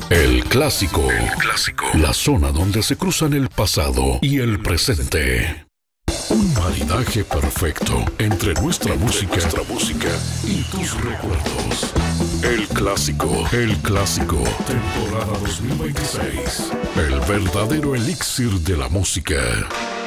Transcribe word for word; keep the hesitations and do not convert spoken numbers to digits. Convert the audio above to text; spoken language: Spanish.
El clásico. El clásico. La zona donde se cruzan el pasado y el presente. Un maridaje perfecto entre nuestra Entre música, nuestra música y tus recuerdos. El clásico. El clásico. Temporada dos mil veintiséis. El verdadero elixir de la música.